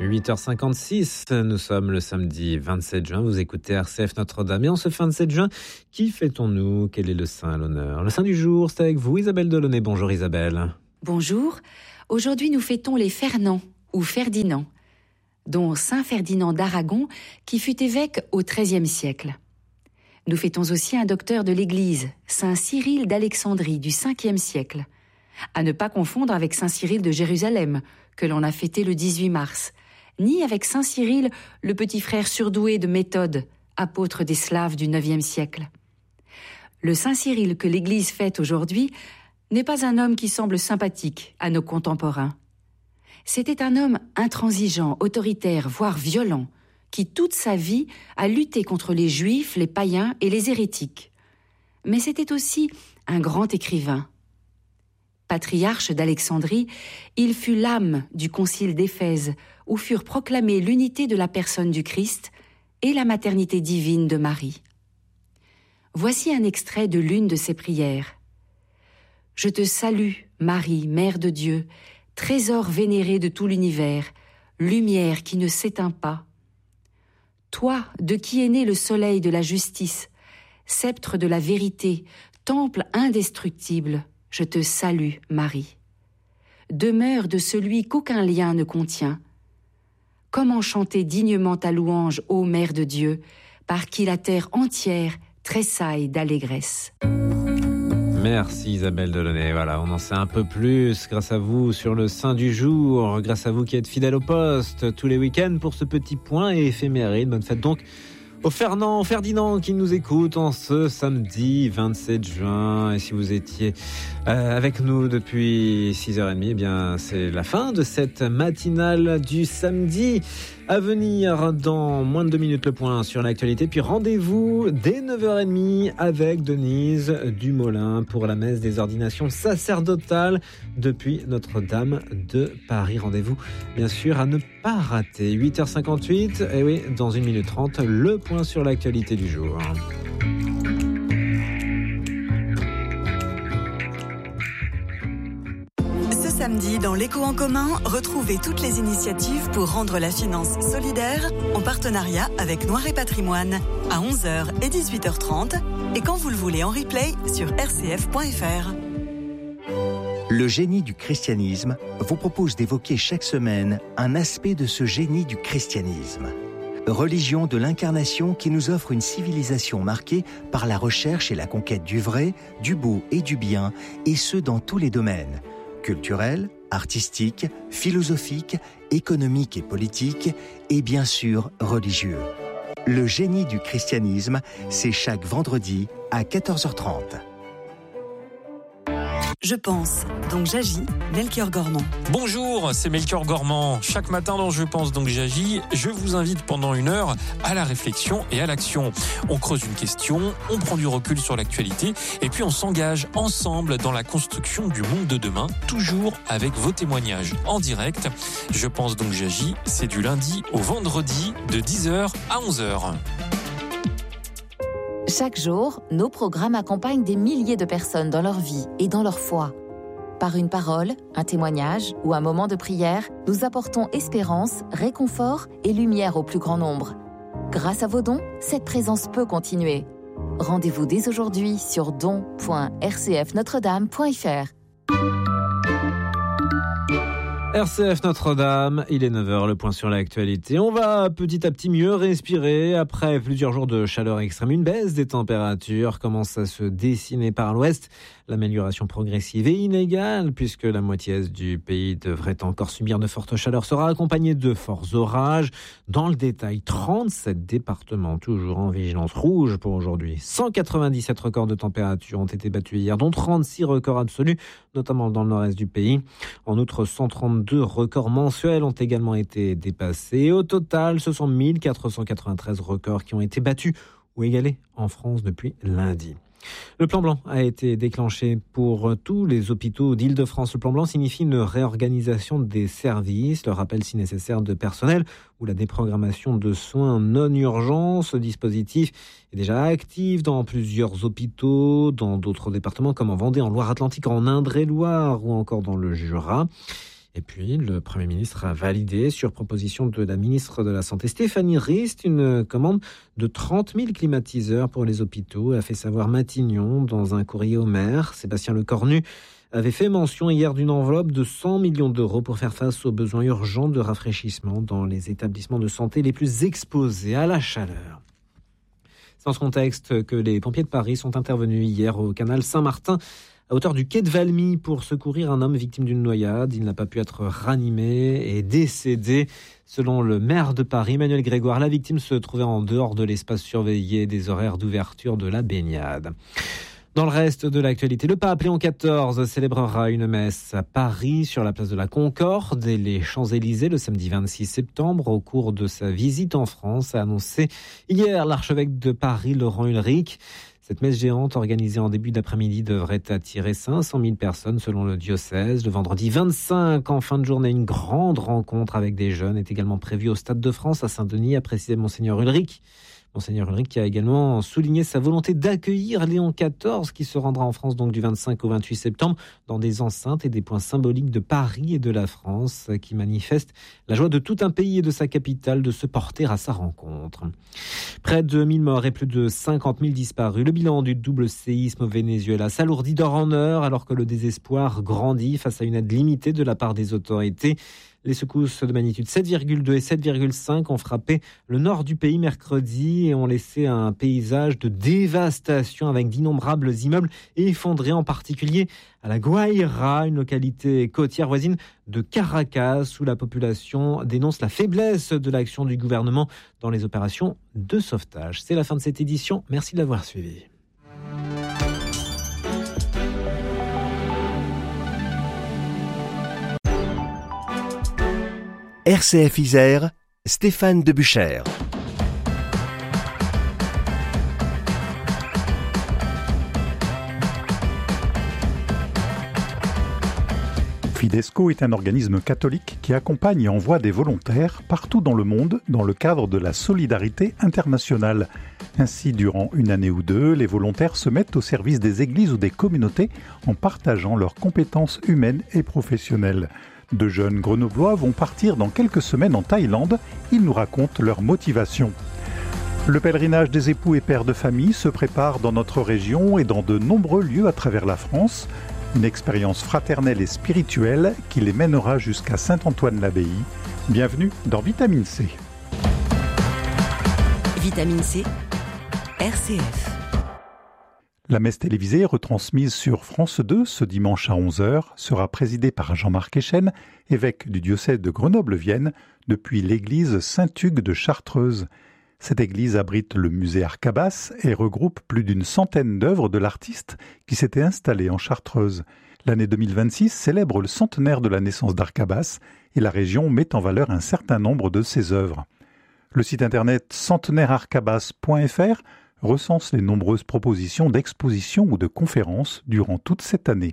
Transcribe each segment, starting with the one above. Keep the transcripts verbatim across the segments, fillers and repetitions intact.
huit heures cinquante-six, nous sommes le samedi vingt-sept juin, vous écoutez R C F Notre-Dame. Et en ce vingt-sept juin, qui fêtons-nous? Quel est le saint à l'honneur? Le saint du jour, c'est avec vous Isabelle Delaunay. Bonjour Isabelle. Bonjour, aujourd'hui nous fêtons les Fernand ou Ferdinand, dont saint Ferdinand d'Aragon qui fut évêque au treizième siècle. Nous fêtons aussi un docteur de l'Église, saint Cyril d'Alexandrie du cinquième siècle, à ne pas confondre avec saint Cyril de Jérusalem, que l'on a fêté le dix-huit mars, ni avec saint Cyril, le petit frère surdoué de Méthode, apôtre des Slaves du neuvième siècle. Le saint Cyril que l'Église fête aujourd'hui n'est pas un homme qui semble sympathique à nos contemporains. C'était un homme intransigeant, autoritaire, voire violent, qui toute sa vie a lutté contre les Juifs, les païens et les hérétiques. Mais c'était aussi un grand écrivain. Patriarche d'Alexandrie, il fut l'âme du concile d'Éphèse, où furent proclamées l'unité de la personne du Christ et la maternité divine de Marie. Voici un extrait de l'une de ses prières. « Je te salue, Marie, Mère de Dieu, trésor vénéré de tout l'univers, lumière qui ne s'éteint pas. Toi, de qui est né le soleil de la justice, sceptre de la vérité, temple indestructible, je te salue, Marie. Demeure de celui qu'aucun lien ne contient. Comment chanter dignement ta louange, ô Mère de Dieu, par qui la terre entière tressaille d'allégresse. » Merci Isabelle Delaunay. Voilà, on en sait un peu plus grâce à vous sur le saint du jour, grâce à vous qui êtes fidèles au poste tous les week-ends pour ce petit point et éphéméride. Bonne fête donc au Fernand, Ferdinand qui nous écoute en ce samedi vingt-sept juin. Et si vous étiez euh, avec nous depuis six heures trente, eh bien c'est la fin de cette matinale du samedi. À venir dans moins de deux minutes le point sur l'actualité. Puis rendez-vous dès neuf heures trente avec Denise Dumoulin pour la messe des ordinations sacerdotales depuis Notre-Dame de Paris. Rendez-vous bien sûr à ne pas rater. huit heures cinquante-huit, et oui, dans une minute trente, le point sur l'actualité du jour. Samedi, dans l'Écho en commun, retrouvez toutes les initiatives pour rendre la finance solidaire en partenariat avec Noir et Patrimoine à onze heures et dix-huit heures trente et quand vous le voulez en replay sur r c f point f r. Le génie du christianisme vous propose d'évoquer chaque semaine un aspect de ce génie du christianisme. Religion de l'incarnation qui nous offre une civilisation marquée par la recherche et la conquête du vrai, du beau et du bien, et ce dans tous les domaines. Culturel, artistique, philosophique, économique et politique, et bien sûr religieux. Le génie du christianisme, c'est chaque vendredi à quatorze heures trente. Je pense, donc j'agis, Melchior Gormand. Bonjour, c'est Melchior Gormand. Chaque matin dans Je pense, donc j'agis, je vous invite pendant une heure à la réflexion et à l'action. On creuse une question, on prend du recul sur l'actualité et puis on s'engage ensemble dans la construction du monde de demain, toujours avec vos témoignages en direct. Je pense, donc j'agis, c'est du lundi au vendredi de dix heures à onze heures. Chaque jour, nos programmes accompagnent des milliers de personnes dans leur vie et dans leur foi. Par une parole, un témoignage ou un moment de prière, nous apportons espérance, réconfort et lumière au plus grand nombre. Grâce à vos dons, cette présence peut continuer. Rendez-vous dès aujourd'hui sur don point r c f notre dame point f r. R C F Notre-Dame, il est neuf heures, le point sur l'actualité. On va petit à petit mieux respirer après plusieurs jours de chaleur extrême. Une baisse des températures commence à se dessiner par l'ouest. L'amélioration progressive et inégale, puisque la moitié est du pays devrait encore subir de fortes chaleurs, sera accompagnée de forts orages. Dans le détail, trente-sept départements toujours en vigilance rouge pour aujourd'hui. cent quatre-vingt-dix-sept records de température ont été battus hier, dont trente-six records absolus, notamment dans le nord-est du pays. En outre, cent trente-deux records mensuels ont également été dépassés. Au total, ce sont mille quatre cent quatre-vingt-treize records qui ont été battus ou égalés en France depuis lundi. Le plan blanc a été déclenché pour tous les hôpitaux d'Île-de-France. Le plan blanc signifie une réorganisation des services, le rappel si nécessaire de personnel ou la déprogrammation de soins non urgents. Ce dispositif est déjà actif dans plusieurs hôpitaux, dans d'autres départements comme en Vendée, en Loire-Atlantique, en Indre-et-Loire ou encore dans le Jura. Et puis, le Premier ministre a validé, sur proposition de la ministre de la Santé, Stéphanie Rist, une commande de trente mille climatiseurs pour les hôpitaux, a fait savoir Matignon dans un courrier au maire. Sébastien Lecornu avait fait mention hier d'une enveloppe de cent millions d'euros pour faire face aux besoins urgents de rafraîchissement dans les établissements de santé les plus exposés à la chaleur. C'est dans ce contexte que les pompiers de Paris sont intervenus hier au canal Saint-Martin, à hauteur du quai de Valmy, pour secourir un homme victime d'une noyade. Il n'a pas pu être ranimé et décédé. Selon le maire de Paris, Emmanuel Grégoire, la victime se trouvait en dehors de l'espace surveillé des horaires d'ouverture de la baignade. Dans le reste de l'actualité, le pape Léon quatorze célébrera une messe à Paris sur la place de la Concorde et les Champs-Élysées le samedi vingt-six septembre au cours de sa visite en France, a annoncé hier l'archevêque de Paris Laurent Ulrich. Cette messe géante organisée en début d'après-midi devrait attirer cinq cent mille personnes selon le diocèse. Le vendredi vingt-cinq, en fin de journée, une grande rencontre avec des jeunes est également prévue au Stade de France à Saint-Denis, a précisé Monseigneur Ulrich. Monseigneur Ulrich qui a également souligné sa volonté d'accueillir Léon quatorze qui se rendra en France donc du vingt-cinq au vingt-huit septembre dans des enceintes et des points symboliques de Paris et de la France qui manifestent la joie de tout un pays et de sa capitale de se porter à sa rencontre. Près de mille morts et plus de cinquante mille disparus. Le bilan du double séisme au Venezuela s'alourdit d'heure en heure alors que le désespoir grandit face à une aide limitée de la part des autorités. Les secousses de magnitude sept virgule deux et sept virgule cinq ont frappé le nord du pays mercredi et ont laissé un paysage de dévastation avec d'innombrables immeubles effondrés, en particulier à la Guaira, une localité côtière voisine de Caracas, où la population dénonce la faiblesse de l'action du gouvernement dans les opérations de sauvetage. C'est la fin de cette édition. Merci de l'avoir suivi. R C F Isère, Stéphane Debuchère. Fidesco est un organisme catholique qui accompagne et envoie des volontaires partout dans le monde dans le cadre de la solidarité internationale. Ainsi, durant une année ou deux, les volontaires se mettent au service des églises ou des communautés en partageant leurs compétences humaines et professionnelles. De jeunes Grenoblois vont partir dans quelques semaines en Thaïlande. Ils nous racontent leur motivation. Le pèlerinage des époux et pères de famille se prépare dans notre région et dans de nombreux lieux à travers la France. Une expérience fraternelle et spirituelle qui les mènera jusqu'à Saint-Antoine-l'Abbaye. Bienvenue dans Vitamine C. Vitamine C, R C F. La messe télévisée, retransmise sur France deux ce dimanche à onze heures, sera présidée par Jean-Marc Echen, évêque du diocèse de Grenoble-Vienne, depuis l'église Saint-Hugues de Chartreuse. Cette église abrite le musée Arcabas et regroupe plus d'une centaine d'œuvres de l'artiste qui s'était installé en Chartreuse. L'année deux mille vingt-six célèbre le centenaire de la naissance d'Arcabas et la région met en valeur un certain nombre de ses œuvres. Le site internet centenaire arcabas point f r recense les nombreuses propositions d'expositions ou de conférences durant toute cette année.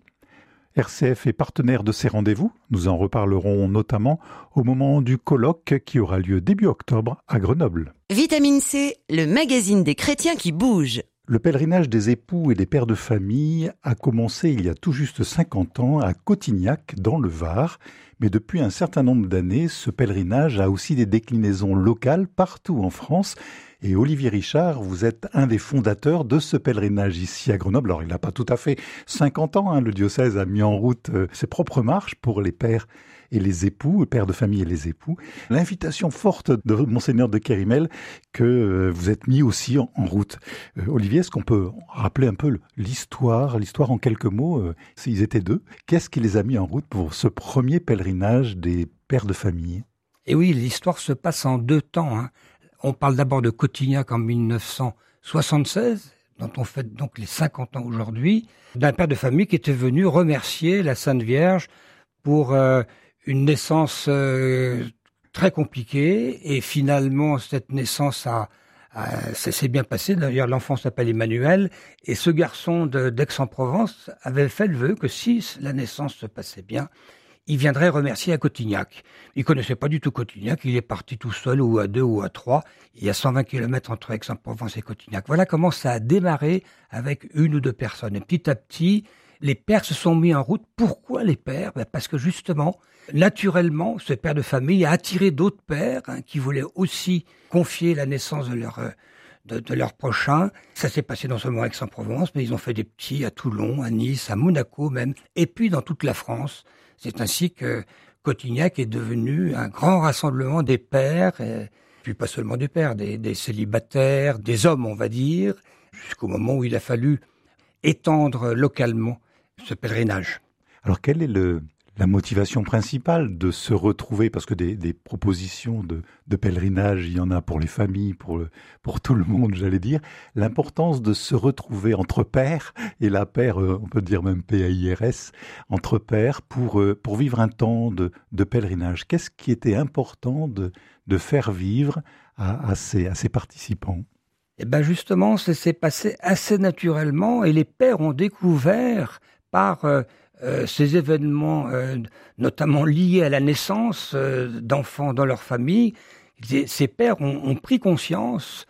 R C F est partenaire de ces rendez-vous. Nous en reparlerons notamment au moment du colloque qui aura lieu début octobre à Grenoble. Vitamine C, le magazine des chrétiens qui bouge. Le pèlerinage des époux et des pères de famille a commencé il y a tout juste cinquante ans à Cotignac, dans le Var. Mais depuis un certain nombre d'années, ce pèlerinage a aussi des déclinaisons locales partout en France. Et Olivier Richard, vous êtes un des fondateurs de ce pèlerinage ici à Grenoble. Alors, il n'a pas tout à fait cinquante ans. Hein. Le diocèse a mis en route euh, ses propres marches pour les pères et les époux, les pères de famille et les époux. L'invitation forte de Monseigneur de Kérimel que euh, vous êtes mis aussi en, en route. Euh, Olivier, est-ce qu'on peut rappeler un peu l'histoire, l'histoire en quelques mots euh, Ils étaient deux. Qu'est-ce qui les a mis en route pour ce premier pèlerinage des pères de famille ? Et oui, l'histoire se passe en deux temps. Hein. On parle d'abord de Cotignac en mille neuf cent soixante-seize, dont on fête donc les cinquante ans aujourd'hui, d'un père de famille qui était venu remercier la Sainte Vierge pour euh, une naissance euh, très compliquée. Et finalement, cette naissance a, a, ça s'est bien passé. D'ailleurs, l'enfant s'appelle Emmanuel. Et ce garçon de, d'Aix-en-Provence avait fait le vœu que si la naissance se passait bien, il viendrait remercier à Cotignac. Il connaissait pas du tout Cotignac, il est parti tout seul, ou à deux, ou à trois. Il y a cent vingt kilomètres entre Aix-en-Provence et Cotignac. Voilà comment ça a démarré avec une ou deux personnes. Et petit à petit, les pères se sont mis en route. Pourquoi les pères ? Ben parce que justement, naturellement, ce père de famille a attiré d'autres pères hein, qui voulaient aussi confier la naissance de leur, de, de leur prochain. Ça s'est passé non seulement à Aix-en-Provence, mais ils ont fait des petits à Toulon, à Nice, à Monaco même, et puis dans toute la France. C'est ainsi que Cotignac est devenu un grand rassemblement des pères, et puis pas seulement des pères, des, des célibataires, des hommes, on va dire, jusqu'au moment où il a fallu étendre localement ce pèlerinage. Alors, quelle est le, la motivation principale de se retrouver ? Parce que des, des propositions de, de pèlerinage, il y en a pour les familles, pour, le, pour tout le monde, j'allais dire. L'importance de se retrouver entre pairs, et la paire, on peut dire même P A I R S, entre pairs, pour, pour vivre un temps de, de pèlerinage. Qu'est-ce qui était important de, de faire vivre à, à, ces, à ces participants ? Eh ben justement, ça s'est passé assez naturellement et les pères ont découvert par euh, euh, ces événements, euh, notamment liés à la naissance euh, d'enfants dans leur famille, ces pères ont, ont pris conscience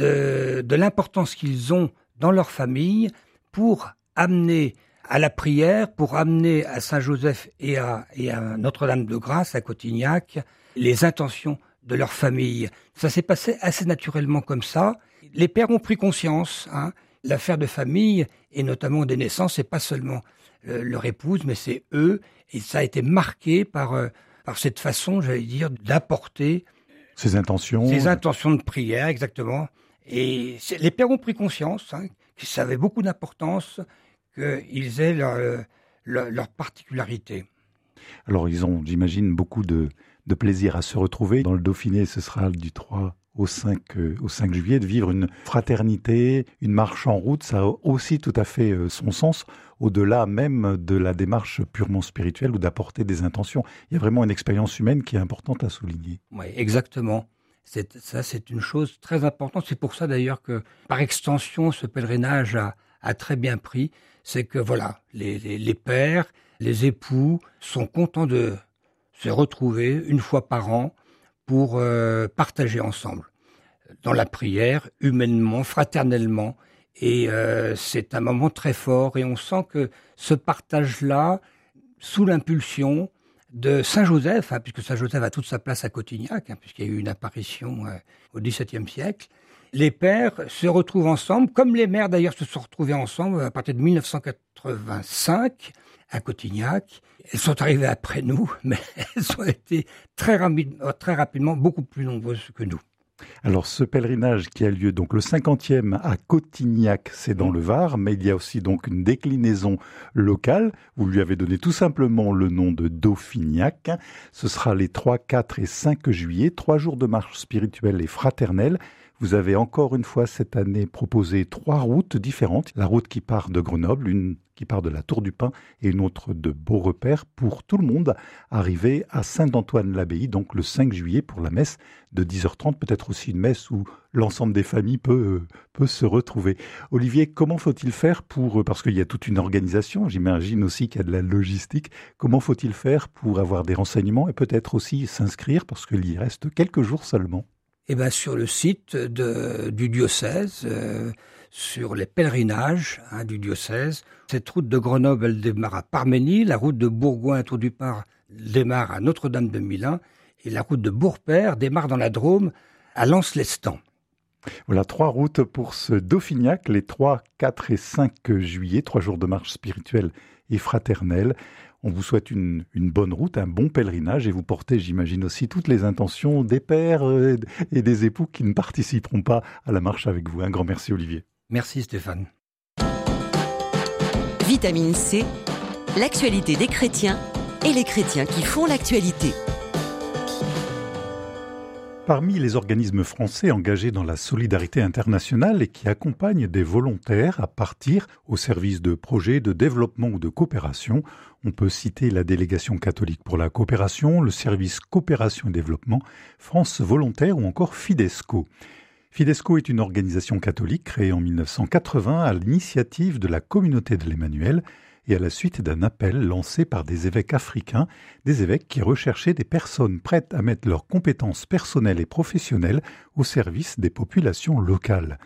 de, de l'importance qu'ils ont dans leur famille pour amener à la prière, pour amener à Saint-Joseph et à, et à Notre-Dame-de-Grâce, à Cotignac, les intentions de leur famille. Ça s'est passé assez naturellement comme ça. Les pères ont pris conscience, hein, l'affaire de famille, et notamment des naissances, c'est pas seulement euh, leur épouse, mais c'est eux, et ça a été marqué par, euh, par cette façon, j'allais dire, d'apporter ces intentions. Ces intentions de prière, exactement. Et les pères ont pris conscience, hein, que ça avait beaucoup d'importance, qu'ils aient leur, leur, leur particularité. Alors, ils ont, j'imagine, beaucoup de, de plaisir à se retrouver. Dans le Dauphiné, ce sera du trois au cinq, euh, au cinq juillet, de vivre une fraternité, une marche en route. Ça a aussi tout à fait euh, son sens, au-delà même de la démarche purement spirituelle ou d'apporter des intentions. Il y a vraiment une expérience humaine qui est importante à souligner. Oui, exactement. C'est, ça, c'est une chose très importante. C'est pour ça d'ailleurs que, par extension, ce pèlerinage a, a très bien pris. C'est que voilà, les, les, les pères, les époux sont contents de se retrouver une fois par an pour euh, partager ensemble dans la prière, humainement, fraternellement. Et euh, c'est un moment très fort. Et on sent que ce partage-là, sous l'impulsion de Saint-Joseph, hein, puisque Saint-Joseph a toute sa place à Cotignac, hein, puisqu'il y a eu une apparition euh, au dix-septième siècle, les pères se retrouvent ensemble, comme les mères d'ailleurs se sont retrouvées ensemble à partir de mille neuf cent quatre-vingt-cinq à Cotignac. Elles sont arrivées après nous, mais elles ont été très, rapi- très rapidement beaucoup plus nombreuses que nous. Alors ce pèlerinage qui a lieu donc le cinquantième à Cotignac, c'est dans le Var, mais il y a aussi donc une déclinaison locale. Vous lui avez donné tout simplement le nom de Dauphiniac. Ce sera les trois, quatre et cinq juillet, trois jours de marche spirituelle et fraternelle. Vous avez encore une fois cette année proposé trois routes différentes. La route qui part de Grenoble, une qui part de la Tour du Pin et une autre de Beaurepaire pour tout le monde, arriver à Saint-Antoine-l'Abbaye, donc le cinq juillet pour la messe de dix heures trente, peut-être aussi une messe où l'ensemble des familles peut, peut se retrouver. Olivier, comment faut-il faire pour, parce qu'il y a toute une organisation, j'imagine aussi qu'il y a de la logistique, comment faut-il faire pour avoir des renseignements et peut-être aussi s'inscrire parce qu'il y reste quelques jours seulement? Eh bien, sur le site de, du diocèse, euh, sur les pèlerinages hein, du diocèse, cette route de Grenoble, elle démarre à Parménie, la route de Bourgoin, Tour du Pin, démarre à Notre-Dame de Milin, et la route de Beaurepaire démarre dans la Drôme, à Lens-l'Estan. Voilà, trois routes pour ce Dauphiniac, les trois, quatre et cinq juillet, trois jours de marche spirituelle et fraternelle. On vous souhaite une, une bonne route, un bon pèlerinage et vous portez, j'imagine aussi, toutes les intentions des pères et des époux qui ne participeront pas à la marche avec vous. Un grand merci Olivier. Merci Stéphane. Vitamine C, l'actualité des chrétiens et les chrétiens qui font l'actualité. Parmi les organismes français engagés dans la solidarité internationale et qui accompagnent des volontaires à partir au service de projets de développement ou de coopération, on peut citer la Délégation catholique pour la coopération, le service coopération et développement, France Volontaire ou encore Fidesco. Fidesco est une organisation catholique créée en mille neuf cent quatre-vingts à l'initiative de la communauté de l'Emmanuel et à la suite d'un appel lancé par des évêques africains, des évêques qui recherchaient des personnes prêtes à mettre leurs compétences personnelles et professionnelles au service des populations locales.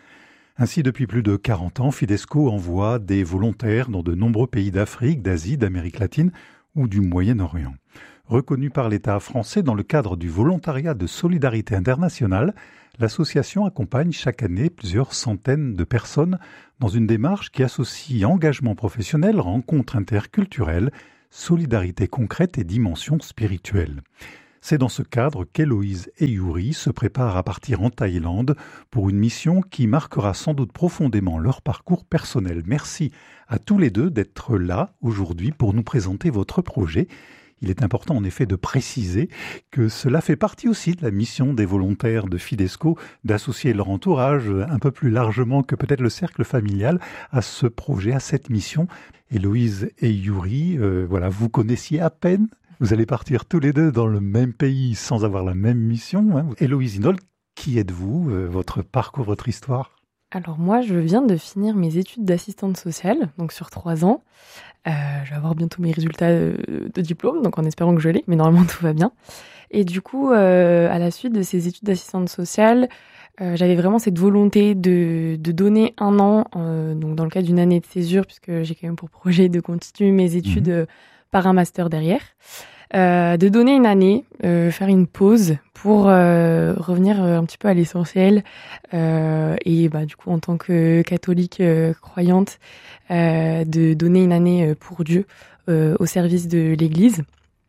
Ainsi, depuis plus de quarante ans, Fidesco envoie des volontaires dans de nombreux pays d'Afrique, d'Asie, d'Amérique latine ou du Moyen-Orient. Reconnue par l'État français dans le cadre du volontariat de solidarité internationale, l'association accompagne chaque année plusieurs centaines de personnes dans une démarche qui associe engagement professionnel, rencontres interculturelles, solidarité concrète et dimension spirituelle. C'est dans ce cadre qu'Héloïse et Yuri se préparent à partir en Thaïlande pour une mission qui marquera sans doute profondément leur parcours personnel. Merci à tous les deux d'être là aujourd'hui pour nous présenter votre projet. Il est important en effet de préciser que cela fait partie aussi de la mission des volontaires de Fidesco d'associer leur entourage un peu plus largement que peut-être le cercle familial à ce projet, à cette mission. Héloïse et Yuri, euh, voilà, vous connaissiez à peine. Vous allez partir tous les deux dans le même pays sans avoir la même mission. Hein. Héloïse Hinol, qui êtes-vous, euh, votre parcours, votre histoire ? Alors moi, je viens de finir mes études d'assistante sociale, donc sur trois ans. Euh, je vais avoir bientôt mes résultats de diplôme, donc en espérant que je l'ai, mais normalement tout va bien. Et du coup, euh, à la suite de ces études d'assistante sociale, euh, j'avais vraiment cette volonté de, de donner un an, euh, donc dans le cadre d'une année de césure, puisque j'ai quand même pour projet de continuer mes études mmh. par un master derrière. Euh, de donner une année, euh, faire une pause pour euh, revenir un petit peu à l'essentiel euh, et bah, du coup en tant que catholique euh, croyante, euh, de donner une année pour Dieu euh, au service de l'Église.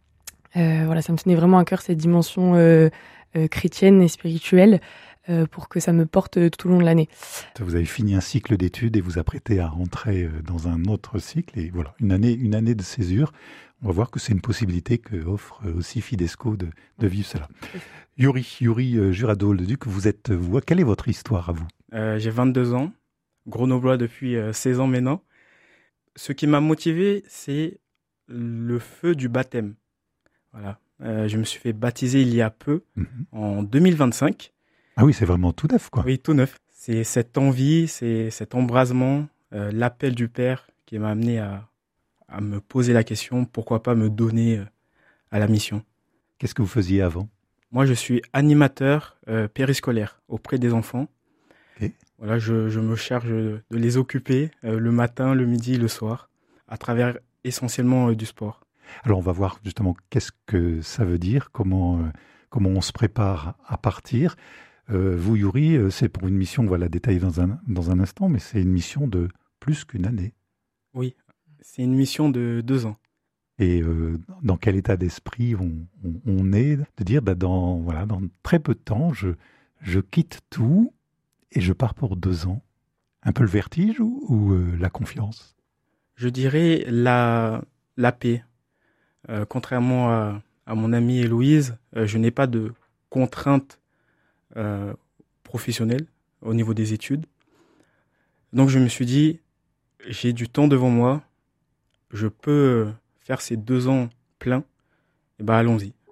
Euh, voilà, ça me tenait vraiment à cœur cette dimension euh, euh, chrétienne et spirituelle euh, pour que ça me porte tout au long de l'année. Vous avez fini un cycle d'études et vous apprêtez à rentrer dans un autre cycle et voilà, une année, une année de césure. On va voir que c'est une possibilité que offre aussi Fidesco de, de vivre cela. Yuri, Yuri euh, Jurado-Leduc, vous êtes vous, quelle est votre histoire à vous ? euh, J'ai vingt-deux ans, grenoblois depuis euh, seize ans maintenant. Ce qui m'a motivé, c'est le feu du baptême. Voilà. Euh, je me suis fait baptiser il y a peu, mm-hmm. en deux mille vingt-cinq. Ah oui, c'est vraiment tout neuf, quoi. Oui, tout neuf. C'est cette envie, c'est cet embrasement, euh, l'appel du Père qui m'a amené à à me poser la question, pourquoi pas me donner euh, à la mission. Qu'est-ce que vous faisiez avant ? Moi, je suis animateur euh, périscolaire auprès des enfants. Okay. Voilà, je, je me charge de les occuper euh, le matin, le midi, le soir, à travers essentiellement euh, du sport. Alors, on va voir justement qu'est-ce que ça veut dire, comment, euh, comment on se prépare à partir. Euh, vous, Yuri, c'est pour une mission, on va la détailler dans un, dans un instant, mais c'est une mission de plus qu'une année. Oui. C'est une mission de deux ans. Et euh, dans quel état d'esprit on, on, on est de dire, bah dans, voilà, dans très peu de temps, je, je quitte tout et je pars pour deux ans. Un peu le vertige ou, ou euh, la confiance ? Je dirais la, la paix. Euh, contrairement à, à mon amie Héloïse, euh, je n'ai pas de contraintes euh, professionnelles au niveau des études. Donc je me suis dit, j'ai du temps devant moi. Je peux faire ces deux ans pleins, et ben allons-y.